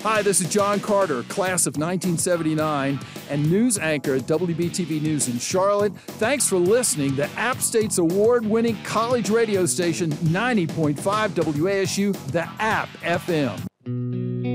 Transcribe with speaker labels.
Speaker 1: Hi, this is John Carter, class of 1979 and news anchor at WBTV News in Charlotte. Thanks for listening to App State's award-winning college radio station 90.5 WASU, the App FM.